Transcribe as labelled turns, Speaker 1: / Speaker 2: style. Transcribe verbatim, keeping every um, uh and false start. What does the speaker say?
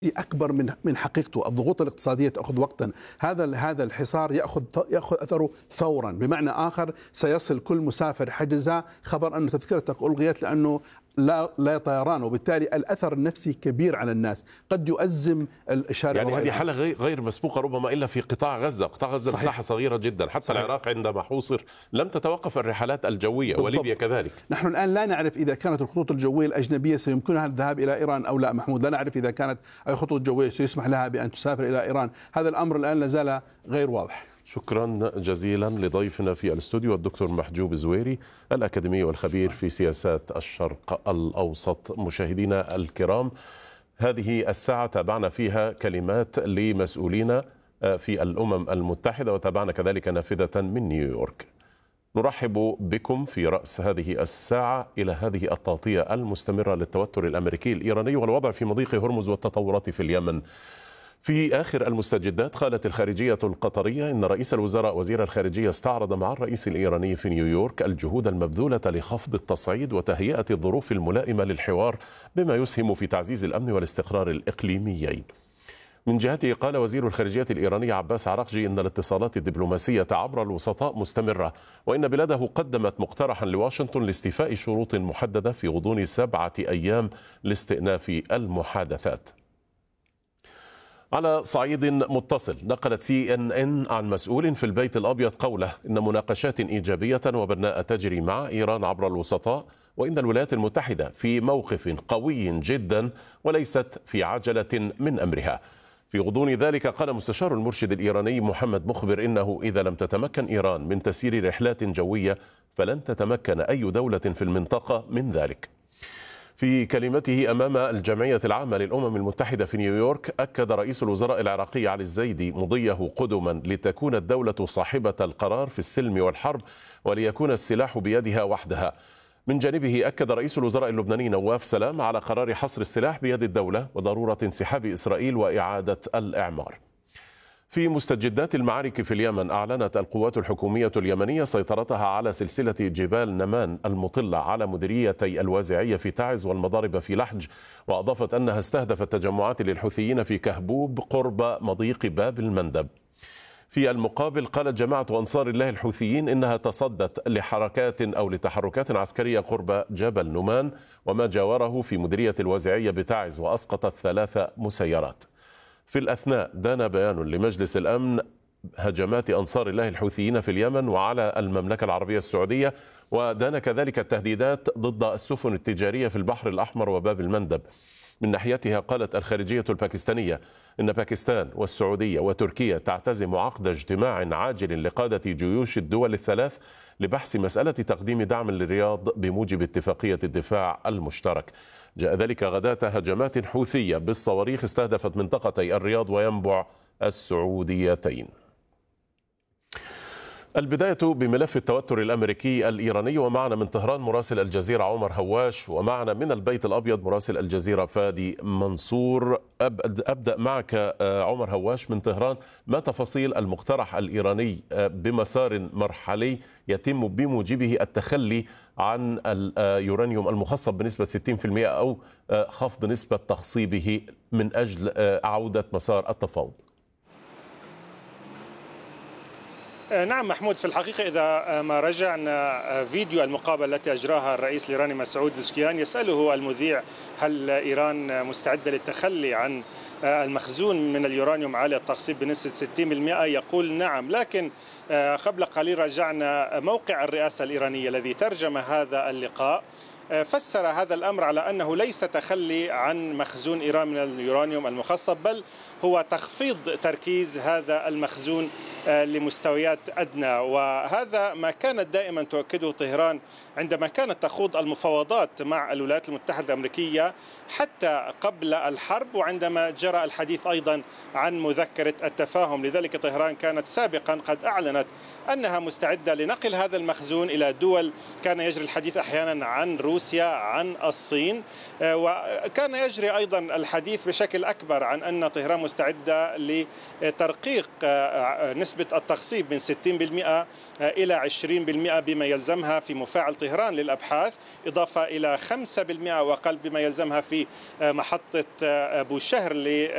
Speaker 1: اكبر من من حقيقته. الضغوط الاقتصاديه تاخذ وقتا، هذا هذا الحصار ياخذ ياخذ اثره فورا. بمعنى اخر سيصل كل مسافر حجزه خبر انه تذكرتك الغيت لانه لا لا طيران، وبالتالي الاثر النفسي كبير على الناس، قد يؤزم الشارع.
Speaker 2: يعني هذه حالة غير مسبوقة ربما إلا في قطاع غزة. قطاع غزة صحيح. مساحة صغيرة جدا، حتى صحيح. العراق عندما حوصر لم تتوقف الرحلات الجوية بالضبط. وليبيا كذلك.
Speaker 1: نحن الآن لا نعرف إذا كانت الخطوط الجوية الأجنبية سيمكنها الذهاب إلى إيران أو لا محمود، لا نعرف إذا كانت أي خطوط جوية سيسمح لها بأن تسافر إلى إيران. هذا الأمر الآن لازال غير واضح.
Speaker 2: شكرا جزيلا لضيفنا في الاستوديو الدكتور محجوب الزويري، الأكاديمي والخبير في سياسات الشرق الأوسط. مشاهدينا الكرام، هذه الساعة تابعنا فيها كلمات لمسؤولين في الأمم المتحدة، وتابعنا كذلك نافذة من نيويورك. نرحب بكم في رأس هذه الساعة إلى هذه التغطية المستمرة للتوتر الأمريكي الإيراني والوضع في مضيق هرمز والتطورات في اليمن. في آخر المستجدات قالت الخارجية القطرية إن رئيس الوزراء وزير الخارجية استعرض مع الرئيس الإيراني في نيويورك الجهود المبذولة لخفض التصعيد وتهيئة الظروف الملائمة للحوار بما يسهم في تعزيز الأمن والاستقرار الإقليميين. من جهته قال وزير الخارجية الإيراني عباس عراقجي إن الاتصالات الدبلوماسية عبر الوسطاء مستمرة، وإن بلاده قدمت مقترحا لواشنطن لاستيفاء شروط محددة في غضون سبعة أيام لاستئناف المحادثات. على صعيد متصل، نقلت سي ان ان عن مسؤول في البيت الأبيض قوله إن مناقشات إيجابية وبناء تجري مع إيران عبر الوسطاء، وإن الولايات المتحدة في موقف قوي جدا وليست في عجلة من أمرها. في غضون ذلك قال مستشار المرشد الإيراني محمد مخبر إنه إذا لم تتمكن إيران من تسيير رحلات جوية فلن تتمكن أي دولة في المنطقة من ذلك. في كلمته أمام الجمعية العامة للأمم المتحدة في نيويورك، أكد رئيس الوزراء العراقي علي الزيدي مضيه قدما لتكون الدولة صاحبة القرار في السلم والحرب وليكون السلاح بيدها وحدها. من جانبه أكد رئيس الوزراء اللبناني نواف سلام على قرار حصر السلاح بيد الدولة وضرورة انسحاب إسرائيل وإعادة الإعمار. في مستجدات المعارك في اليمن، أعلنت القوات الحكومية اليمنية سيطرتها على سلسلة جبال نمان المطلة على مديريتي الوازعية في تعز والمضارب في لحج، وأضافت أنها استهدفت تجمعات للحوثيين في كهبوب قرب مضيق باب المندب. في المقابل قالت جماعة أنصار الله الحوثيين إنها تصدت لحركات أو لتحركات عسكرية قرب جبل نمان وما جاوره في مديرية الوازعية بتعز، وأسقطت ثلاث مسيرات. في الأثناء دان بيان لمجلس الأمن هجمات أنصار الله الحوثيين في اليمن وعلى المملكة العربية السعودية، ودان كذلك التهديدات ضد السفن التجارية في البحر الأحمر وباب المندب. من ناحيتها قالت الخارجية الباكستانية إن باكستان والسعودية وتركيا تعتزم عقد اجتماع عاجل لقادة جيوش الدول الثلاث لبحث مسألة تقديم دعم للرياض بموجب اتفاقية الدفاع المشترك. جاء ذلك غداة هجمات حوثية بالصواريخ استهدفت منطقتي الرياض وينبع السعوديتين. البداية بملف التوتر الأمريكي الإيراني، ومعنا من طهران مراسل الجزيرة عمر هواش، ومعنا من البيت الأبيض مراسل الجزيرة فادي منصور. أبدأ معك عمر هواش من طهران، ما تفاصيل المقترح الإيراني بمسار مرحلي يتم بموجبه التخلي عن اليورانيوم المخصب بنسبة ستين بالمئة أو خفض نسبة تخصيبه من أجل عودة مسار التفاوض؟
Speaker 3: نعم محمود، في الحقيقة إذا ما رجعنا فيديو المقابلة التي أجراها الرئيس الإيراني مسعود بزكيان يسأله المذيع هل إيران مستعدة للتخلي عن المخزون من اليورانيوم عالي التخصيب بنسبة ستين بالمئة، يقول نعم. لكن قبل قليل رجعنا موقع الرئاسة الإيرانية الذي ترجم هذا اللقاء، فسر هذا الأمر على أنه ليس تخلي عن مخزون إيران من اليورانيوم المخصب، بل هو تخفيض تركيز هذا المخزون لمستويات أدنى. وهذا ما كانت دائما تؤكده طهران عندما كانت تخوض المفاوضات مع الولايات المتحدة الأمريكية حتى قبل الحرب، وعندما جرى الحديث أيضا عن مذكرة التفاهم. لذلك طهران كانت سابقا قد أعلنت أنها مستعدة لنقل هذا المخزون إلى دول كان يجري الحديث أحيانا عن روسيا، عن الصين، وكان يجري أيضا الحديث بشكل أكبر عن أن طهران مستعدة لترقيق نسبة التخصيب من ستين بالمئة إلى عشرين بالمئة بما يلزمها في مفاعل طهران للأبحاث، إضافة إلى خمسة بالمئة وأقل بما يلزمها في محطة بوشهر